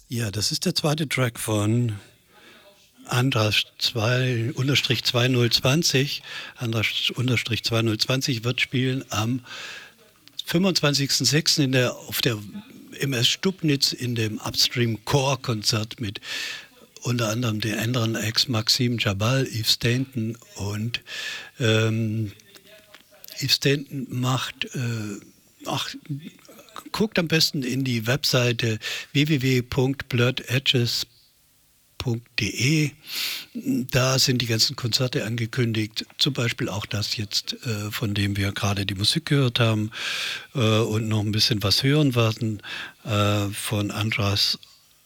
Ja, das ist der zweite Track von Andras 2-2020. Andras 2020 wird spielen am 25.06. Auf der MS Stubnitz in dem Upstream Core Konzert mit unter anderem den anderen Ex Maxim Jabal, Yves Stanton und Yves Stanton macht guckt am besten in die Webseite www.blurrededges.de. Da sind die ganzen Konzerte angekündigt, zum Beispiel auch das jetzt, von dem wir gerade die Musik gehört haben und noch ein bisschen was hören werden von Andras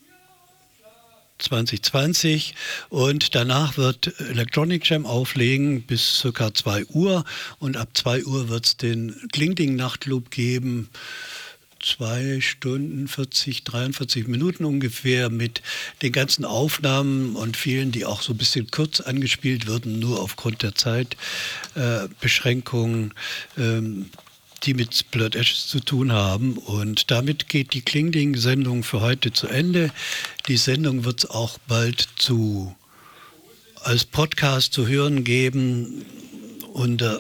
2020, und danach wird Electronic Jam auflegen bis ca. 2 Uhr, und ab 2 Uhr wird es den Klingding-Nachtclub geben, 2 Stunden 43 Minuten ungefähr, mit den ganzen Aufnahmen und vielen, die auch so ein bisschen kurz angespielt würden, nur aufgrund der Zeitbeschränkungen, die mit Blurred Edges zu tun haben. Und damit geht die Klingding-Sendung für heute zu Ende. Die Sendung wird es auch bald als Podcast zu hören geben unter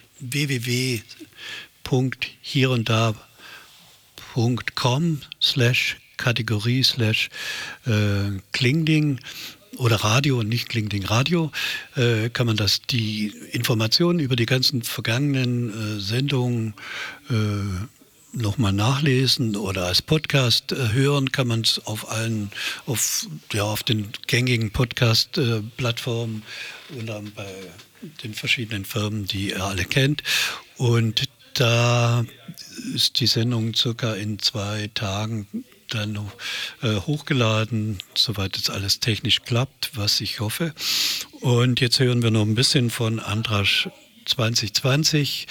www.hierundda.com/Kategorie/Klingding oder Radio, nicht Klingding Radio, kann man die Informationen über die ganzen vergangenen Sendungen nochmal nachlesen, oder als Podcast hören kann man es auf den gängigen Podcast-Plattformen oder bei den verschiedenen Firmen, die ihr alle kennt. Und da ist die Sendung circa in 2 Tagen dann hochgeladen, soweit jetzt alles technisch klappt, was ich hoffe. Und jetzt hören wir noch ein bisschen von Andras 2020,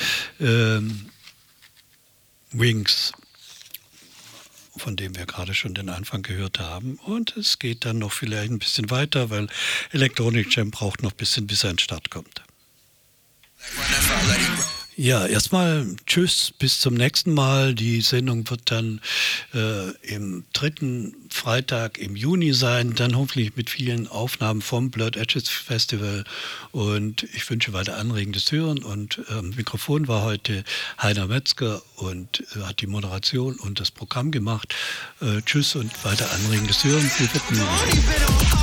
Wings, von dem wir gerade schon den Anfang gehört haben. Und es geht dann noch vielleicht ein bisschen weiter, weil Electronic Jam braucht noch ein bisschen, bis er an den Start kommt. Ja, erstmal tschüss, bis zum nächsten Mal. Die Sendung wird dann im 3. Freitag im Juni sein, dann hoffentlich mit vielen Aufnahmen vom Blurred Edges Festival. Und ich wünsche weiter anregendes Hören. Und Mikrofon war heute Heiner Metzger und hat die Moderation und das Programm gemacht. Tschüss und weiter anregendes Hören. Viel Vergnügen.